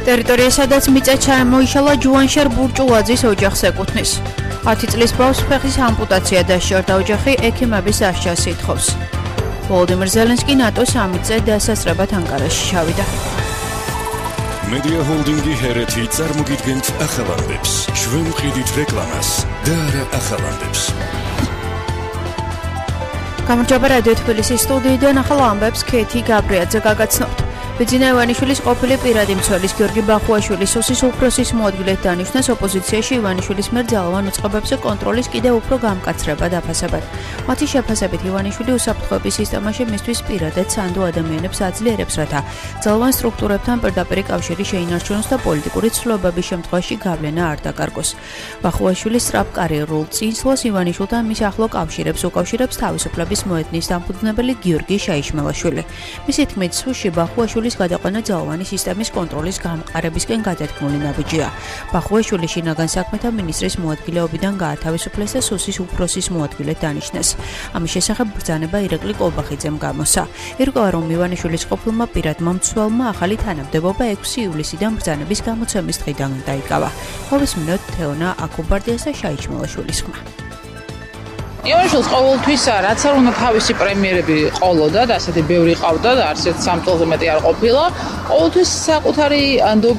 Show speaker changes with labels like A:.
A: ტერიტორია, სადაც მიწა ჩამოიშალა ჯუანშერ ბურჭულაძის ოჯახს ეკუთვნის. 10 წლის ბავშვს ფეხის ამპუტაცია დასჭირდა, ოჯახი ექიმების დასჯას ითხოვს. ვოლოდიმირ ზელენსკი ნატოს სამიტზე დასასწრებად ანკარაში ჩავიდა.
B: მედია ჰოლდინგი ჰერეთი წარმოგიდგენთ ახალამდებს. ჩვენ ვყიდით რეკლამას და არა ახალამდებს.
A: გამარჯობა რადიო თბილისის სტუდიიდან ახალ ამბებს ქეთი გაბრიაძე გაგაცნობთ. ბიძინა ივანიშვილის ყოფილი პირადი მცველის გიორგი ბახუაშვილის ოსის უფროსის მოადგილედ დანიშნეს ოპოზიციაში ივანიშვილის მიერ ძალოვან უწყებებზე კონტროლის კიდევ უფრო გამკაცრება დაფასებად. მათი შეფასებით ივანიშვილი უსაფრთხოების სისტემაში მისთვის პირადად სანდო ადამიანებს აძლიერებს, რათა ძალოვან სტრუქტურებთან პირდაპირ კავშირი შეინარჩუნოს და პოლიტიკური ცვლილებების შემთხვევაში გავლენა არ დაკარგოს. ბახუაშვილის სწრაფ კარიერულ წინსვლას ივანიშვილთან მის ახლო კავშირებს უკავშირებს თავისუფლების მოედნის დამფუძნებელი გიორგი შაიშმელაშვილი. მისი თქმით, სუში ბახუაშვილის გადაყვანა ძალოვანი სისტემის კონტროლის გამყარებისკენ გადათქმული ნაბიჯია. ბახუაშვილი შინაგან საქმეთა მინისტრის მოადგილეობიდან გაათავისუფლეს და სუსის უფროსის მოადგილედ დანიშნეს. ამის შესახებ ბრძანება ირაკლი კოლბახიძემ გამოსცა. ირკვევა, რომ ივანიშვილის ყოფილმა პირადმა მცველმა ახალი თანამდებობა 6 ივლისიდან ბრძანების გამოცემის დღიდან დაიკავა. მოვისმინოთ თეონა აკუბარდიას და შაიჩმელაშვილის ხმა.
C: ივანიშვილს ყოველთვის რაც არ უნდა თავისი პრემიერები ყოლოდა და ასეთი ბევრი ყავდა და არც ერთ 3 წელზე მეტი არ ყოფილა. ყოველთვის საკუთარი